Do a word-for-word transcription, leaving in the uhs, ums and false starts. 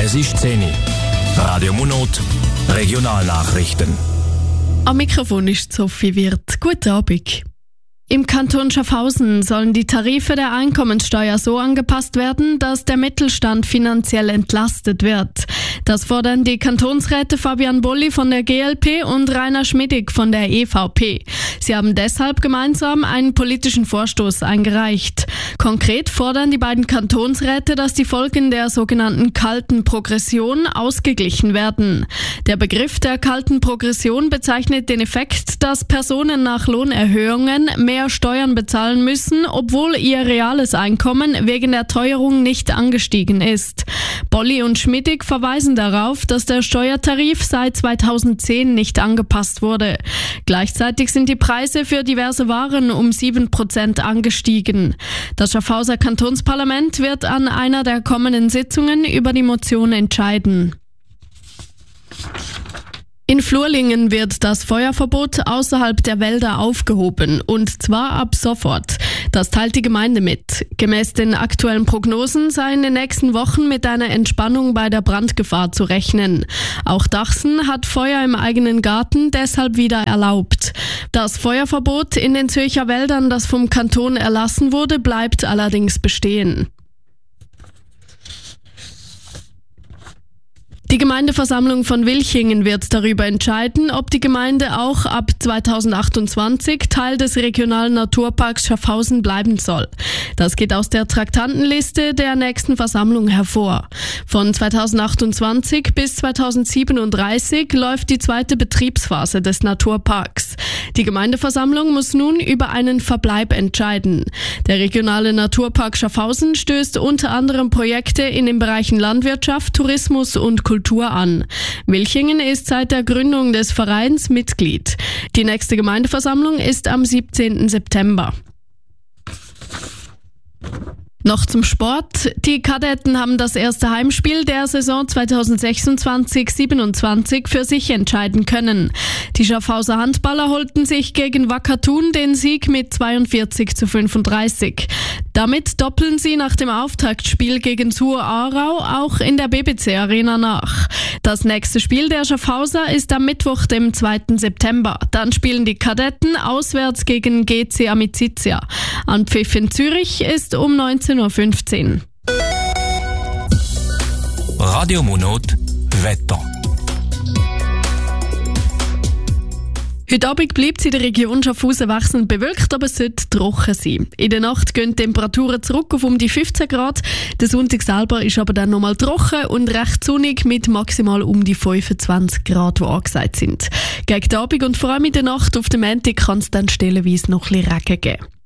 Es ist zehn Uhr. Radio Monot, Regionalnachrichten. Am Mikrofon ist Sophie Wirth. Guten Abend. Im Kanton Schaffhausen sollen die Tarife der Einkommenssteuer so angepasst werden, dass der Mittelstand finanziell entlastet wird. Das fordern die Kantonsräte Fabian Bolli von der G L P und Rainer Schmidig von der E V P. Sie haben deshalb gemeinsam einen politischen Vorstoß eingereicht. Konkret fordern die beiden Kantonsräte, dass die Folgen der sogenannten kalten Progression ausgeglichen werden. Der Begriff der kalten Progression bezeichnet den Effekt, dass Personen nach Lohnerhöhungen mehr Steuern bezahlen müssen, obwohl ihr reales Einkommen wegen der Teuerung nicht angestiegen ist. Bolli und Schmidig verweisen darauf, dass der Steuertarif seit zweitausendzehn nicht angepasst wurde. Gleichzeitig sind die Preise für diverse Waren um sieben Prozent angestiegen. Das Schaffhauser Kantonsparlament wird an einer der kommenden Sitzungen über die Motion entscheiden. In Flurlingen wird das Feuerverbot außerhalb der Wälder aufgehoben, und zwar ab sofort. Das teilt die Gemeinde mit. Gemäß den aktuellen Prognosen sei in den nächsten Wochen mit einer Entspannung bei der Brandgefahr zu rechnen. Auch Dachsen hat Feuer im eigenen Garten deshalb wieder erlaubt. Das Feuerverbot in den Zürcher Wäldern, das vom Kanton erlassen wurde, bleibt allerdings bestehen. Die Gemeindeversammlung von Wilchingen wird darüber entscheiden, ob die Gemeinde auch ab zweitausendachtundzwanzig Teil des regionalen Naturparks Schaffhausen bleiben soll. Das geht aus der Traktandenliste der nächsten Versammlung hervor. Von zweitausendachtundzwanzig bis zweitausendsiebenunddreißig läuft die zweite Betriebsphase des Naturparks. Die Gemeindeversammlung muss nun über einen Verbleib entscheiden. Der regionale Naturpark Schaffhausen stößt unter anderem Projekte in den Bereichen Landwirtschaft, Tourismus und Kultur Kultur an. Wilchingen ist seit der Gründung des Vereins Mitglied. Die nächste Gemeindeversammlung ist am siebzehnten September. Noch zum Sport. Die Kadetten haben das erste Heimspiel der Saison zweitausendsechsundzwanzig siebenundzwanzig für sich entscheiden können. Die Schaffhauser Handballer holten sich gegen Wacker Thun den Sieg mit zweiundvierzig zu fünfunddreißig. Damit doppeln sie nach dem Auftaktspiel gegen Suhr Aarau auch in der B B C Arena nach. Das nächste Spiel der Schaffhauser ist am Mittwoch, dem zweiten September. Dann spielen die Kadetten auswärts gegen G C Amicizia. Anpfiff in Zürich ist um neunzehn Uhr fünfzehn. Radio Monot, Wetter. Heute Abend bleibt es in der Region Schaffhausen wechselnd bewölkt, aber es sollte trocken sein. In der Nacht gehen die Temperaturen zurück auf um die fünfzehn Grad. Der Sonntag selber ist aber dann nochmal trocken und recht sonnig mit maximal um die fünfundzwanzig Grad, die angesagt sind. Gegen den Abend und vor allem in der Nacht auf dem Montag kann es dann stellenweise noch ein bisschen Regen geben.